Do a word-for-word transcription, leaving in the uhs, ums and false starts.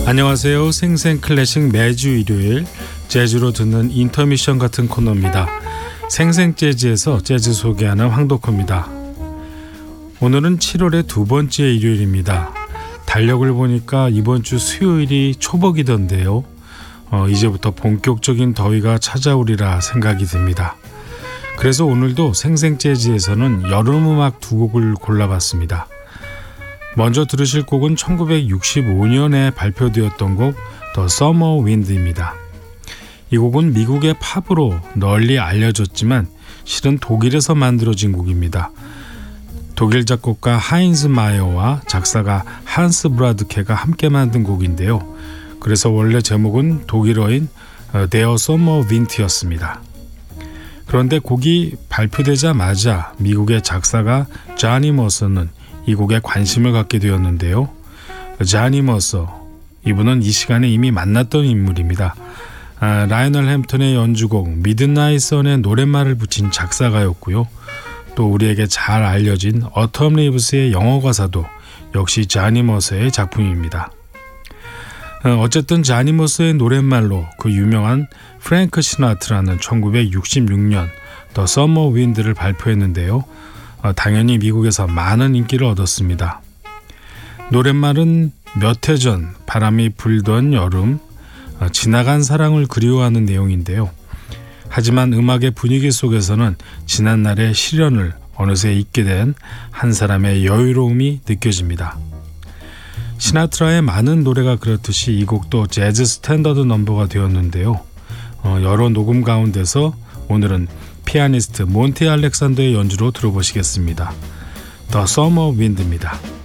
안녕하세요. 생생클래식 매주 일요일 재즈로 듣는 인터미션 같은 코너입니다. 생생재즈에서 재즈 소개하는 황덕호입니다. 오늘은 칠월의 두 번째 일요일입니다. 달력을 보니까 이번 주 수요일이 초복이던데요. 어, 이제부터 본격적인 더위가 찾아오리라 생각이 듭니다. 그래서 오늘도 생생재즈에서는 여름음악 두 곡을 골라봤습니다. 먼저 들으실 곡은 천구백육십오 년에 발표되었던 곡 The Summer Wind입니다. 이 곡은 미국의 팝으로 널리 알려졌지만 실은 독일에서 만들어진 곡입니다. 독일 작곡가 하인즈 마이어와 작사가 한스 브라드케가 함께 만든 곡인데요. 그래서 원래 제목은 독일어인 Their Summer Wind였습니다. 그런데 곡이 발표되자마자 미국의 작사가 자니 머서는 이 곡에 관심을 갖게 되었는데요. 자니 머서, 이분은 이 시간에 이미 만났던 인물입니다. 아, 라이널 햄튼의 연주곡 미드나잇 선의 노랫말을 붙인 작사가였고요. 또 우리에게 잘 알려진 어텀 리브스의 영어 가사도 역시 자니 머서의 작품입니다. 어쨌든 자니 머서의 노랫말로 그 유명한 프랭크 시나트라는 천구백육십육 년 더 서머 윈드를 발표했는데요. 당연히 미국에서 많은 인기를 얻었습니다. 노랫말은 몇 해 전 바람이 불던 여름, 지나간 사랑을 그리워하는 내용인데요. 하지만 음악의 분위기 속에서는 지난날의 시련을 어느새 잊게 된 한 사람의 여유로움이 느껴집니다. 시나트라의 많은 노래가 그렇듯이 이 곡도 재즈 스탠더드 넘버가 되었는데요. 어, 여러 녹음 가운데서 오늘은 피아니스트 몬티 알렉산더의 연주로 들어보시겠습니다. The Summer Wind입니다.